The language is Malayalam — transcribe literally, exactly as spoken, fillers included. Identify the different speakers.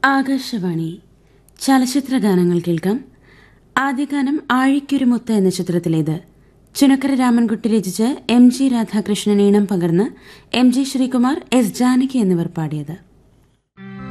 Speaker 1: ആകാശവാണി ചലച്ചിത്ര ഗാനങ്ങൾ കേൾക്കാം. ആദ്യഗാനം ആഴിക്കൊരുമുത്ത് എന്ന ചിത്രത്തിലേത്. ചുനക്കര രാമൻകുട്ടി രചിച്ച് എം ജി രാധാകൃഷ്ണൻ ഈണം പകർന്ന് M G Sreekumar, S Janaki എന്നിവർ പാടിയത്.